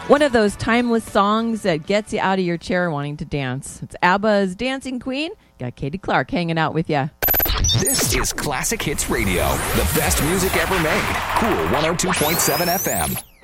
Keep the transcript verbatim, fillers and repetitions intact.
One of those timeless songs that gets you out of your chair wanting to dance. It's ABBA's Dancing Queen. Got Katie Clark hanging out with you. This is Classic Hits Radio, the best music ever made. Cool one oh two point seven F M.